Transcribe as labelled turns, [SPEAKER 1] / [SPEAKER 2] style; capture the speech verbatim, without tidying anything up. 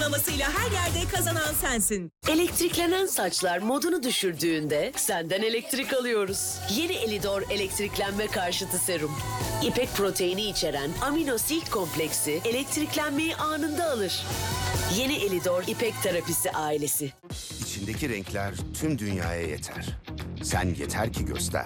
[SPEAKER 1] uygulamasıyla her yerde kazanan sensin.
[SPEAKER 2] Elektriklenen saçlar modunu düşürdüğünde senden elektrik alıyoruz. Yeni Elidor elektriklenme karşıtı serum. İpek proteini içeren amino silk kompleksi elektriklenmeyi anında alır. Yeni Elidor İpek terapisi ailesi.
[SPEAKER 3] İçindeki renkler tüm dünyaya yeter. Sen yeter ki göster.